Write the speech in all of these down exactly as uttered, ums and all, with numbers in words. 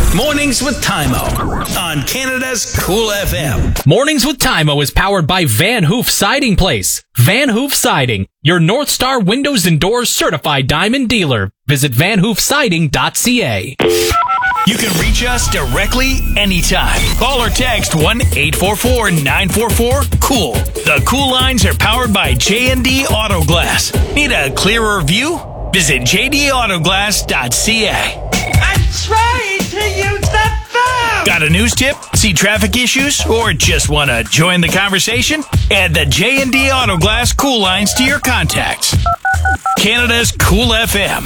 Mornings with Tymo on Canada's Cool F M. Mornings with Tymo is powered by Van Hoof Siding Place. Van Hoof Siding, your North Star Windows and Doors certified diamond dealer. Visit van hoof siding dot c a. You can reach us directly anytime. Call or text one eight four four nine four four COOL. The Cool lines are powered by J and D Auto Glass. Need a clearer view? Visit j d auto glass dot c a. I'm trying to use the phone! Got a news tip? See traffic issues? Or just want to join the conversation? Add the J and D Auto Glass Cool lines to your contacts. Canada's Cool F M.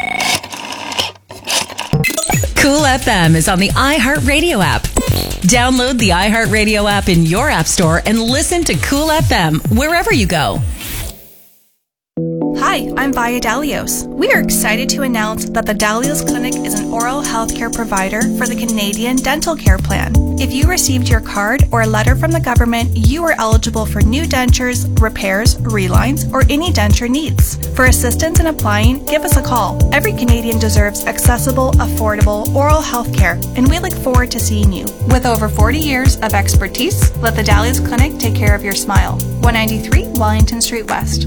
Cool F M is on the iHeartRadio app. Download the iHeartRadio app in your app store and listen to Cool F M wherever you go. Hi, I'm Vaya Dalios. We are excited to announce that the Dalios Clinic is an oral health care provider for the Canadian Dental Care Plan. If you received your card or a letter from the government, you are eligible for new dentures, repairs, relines, or any denture needs. For assistance in applying, give us a call. Every Canadian deserves accessible, affordable oral health care, and we look forward to seeing you. With over forty years of expertise, let the Dalios Clinic take care of your smile. one ninety-three Wellington Street West.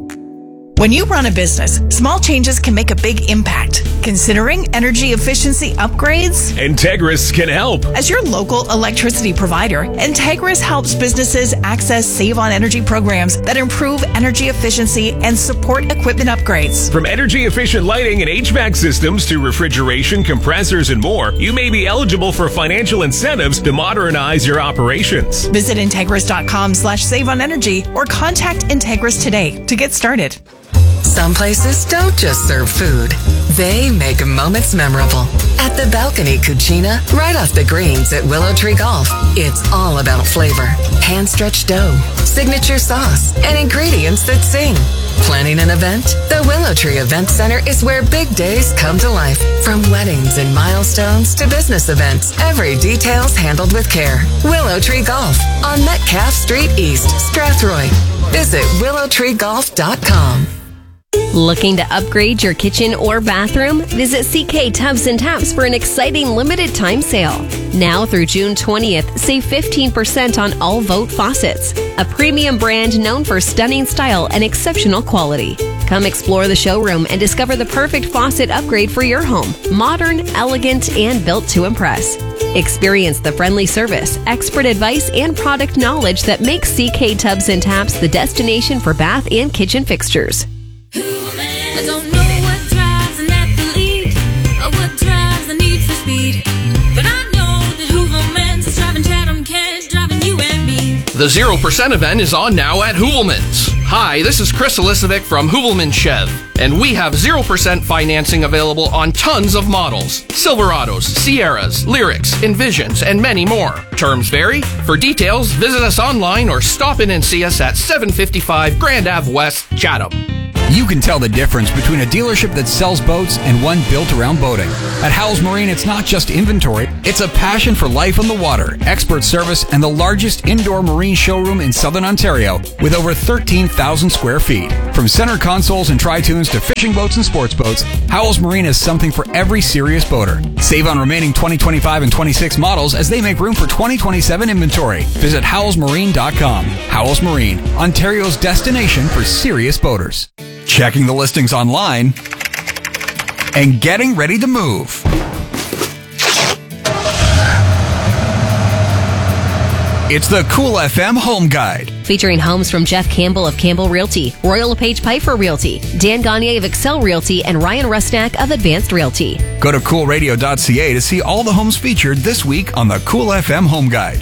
When you run a business, small changes can make a big impact. Considering energy efficiency upgrades? Integris can help. As your local electricity provider, Integris helps businesses access Save on Energy programs that improve energy efficiency and support equipment upgrades. From energy efficient lighting and H V A C systems to refrigeration, compressors, and more, you may be eligible for financial incentives to modernize your operations. Visit Integris.com slash save on energy or contact Integris today to get started. Some places don't just serve food. They make moments memorable. At the Balcony Cucina, right off the greens at Willow Tree Golf, it's all about flavor. Hand-stretched dough, signature sauce, and ingredients that sing. Planning an event? The Willow Tree Event Center is where big days come to life. From weddings and milestones to business events, every detail's handled with care. Willow Tree Golf on Metcalfe Street East, Strathroy. Visit willow tree golf dot com. Looking to upgrade your kitchen or bathroom? Visit C K Tubs and Taps for an exciting limited time sale. Now through June twentieth, save fifteen percent on all Vote faucets, a premium brand known for stunning style and exceptional quality. Come explore the showroom and discover the perfect faucet upgrade for your home. Modern, elegant, and built to impress. Experience the friendly service, expert advice, and product knowledge that makes C K Tubs and Taps the destination for bath and kitchen fixtures. I don't know what drives an athlete or what drives the need for speed, but I know that Hoovelman's is driving Chatham Kent, driving you and me. The zero percent event is on now at Hoovelman's. Hi, this is Chris Elisovic from Hoovelman Chev, and we have zero percent financing available on tons of models. Silverados, Sierras, Lyrics, Envisions, and many more. Terms vary. For details, visit us online or stop in and see us at seven fifty-five Grand Ave West, Chatham. You can tell the difference between a dealership that sells boats and one built around boating. At Howells Marine, it's not just inventory, it's a passion for life on the water, expert service, and the largest indoor marine showroom in Southern Ontario with over thirteen thousand square feet. From center consoles and tri-tunes to fishing boats and sports boats, Howells Marine has something for every serious boater. Save on remaining twenty twenty-five and twenty-six models as they make room for twenty twenty-seven inventory. Visit howells marine dot com. Howells Marine, Ontario's destination for serious boaters. Checking the listings online and getting ready to move. It's the Cool F M Home Guide. Featuring homes from Jeff Campbell of Campbell Realty, Royal LePage Piper Realty, Dan Gagne of Excel Realty, and Ryan Rusnak of Advanced Realty. Go to cool radio dot c a to see all the homes featured this week on the Cool F M Home Guide.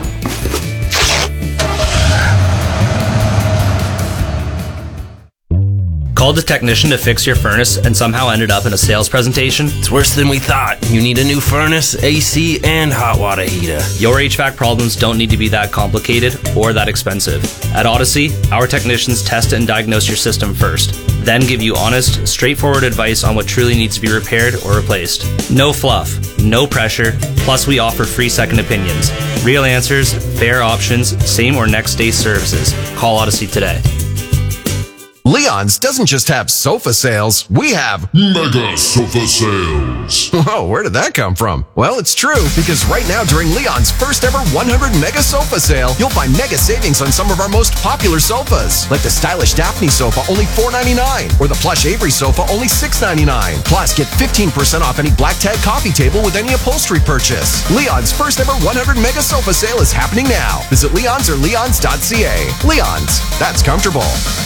Called a technician to fix your furnace and somehow ended up in a sales presentation? It's worse than we thought. You need a new furnace, A C, and hot water heater. Your H V A C problems don't need to be that complicated or that expensive. At Odyssey, our technicians test and diagnose your system first, then give you honest, straightforward advice on what truly needs to be repaired or replaced. No fluff, no pressure, plus we offer free second opinions. Real answers, fair options, same or next day services. Call Odyssey today. Leon's doesn't just have sofa sales, we have mega sofa sales. Whoa, where did that come from? Well, it's true, because right now during Leon's first ever one hundred mega sofa sale, you'll find mega savings on some of our most popular sofas, like the stylish Daphne sofa, only four ninety-nine, or the plush Avery sofa, only six ninety-nine. Plus, get fifteen percent off any black tag coffee table with any upholstery purchase. Leon's first ever one hundred mega sofa sale is happening now. Visit Leon's or leons dot c a. Leon's, that's comfortable.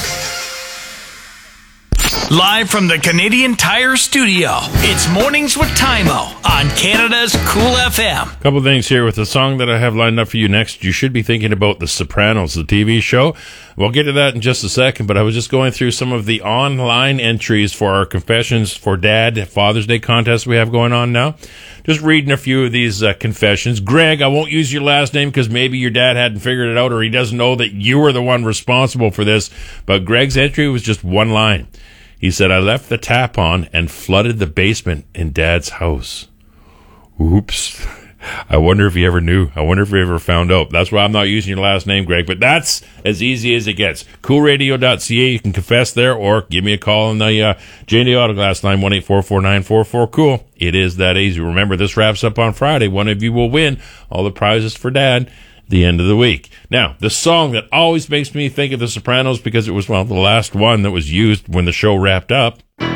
Live from the Canadian Tire Studio, it's Mornings with Tymo on Canada's Cool F M. Couple things here with the song that I have lined up for you next. You should be thinking about The Sopranos, the T V show. We'll get to that in just a second, but I was just going through some of the online entries for our Confessions for Dad Father's Day contest we have going on now. Just reading a few of these uh, confessions. Greg, I won't use your last name because maybe your dad hadn't figured it out or he doesn't know that you were the one responsible for this, but Greg's entry was just one line. He said, I left the tap on and flooded the basement in Dad's house. Oops. I wonder if he ever knew. I wonder if he ever found out. That's why I'm not using your last name, Greg. But that's as easy as it gets. cool radio dot c a. You can confess there or give me a call on the uh, J and D Autoglass line, one eight four four nine four four cool. It is that easy. Remember, this wraps up on Friday. One of you will win all the prizes for Dad the end of the week. Now, the song that always makes me think of The Sopranos because it was, well, the last one that was used when the show wrapped up.